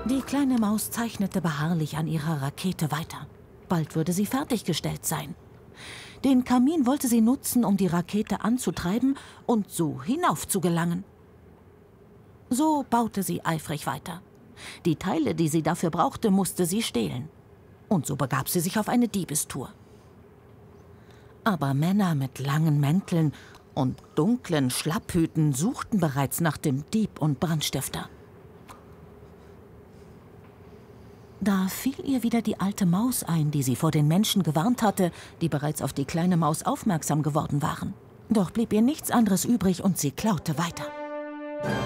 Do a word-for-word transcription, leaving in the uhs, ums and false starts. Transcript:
Die kleine Maus zeichnete beharrlich an ihrer Rakete weiter. Bald würde sie fertiggestellt sein. Den Kamin wollte sie nutzen, um die Rakete anzutreiben und so hinauf zu gelangen. So baute sie eifrig weiter. Die Teile, die sie dafür brauchte, musste sie stehlen. Und so begab sie sich auf eine Diebestour. Aber Männer mit langen Mänteln und dunklen Schlapphüten suchten bereits nach dem Dieb und Brandstifter. Da fiel ihr wieder die alte Maus ein, die sie vor den Menschen gewarnt hatte, die bereits auf die kleine Maus aufmerksam geworden waren. Doch blieb ihr nichts anderes übrig und sie klaute weiter.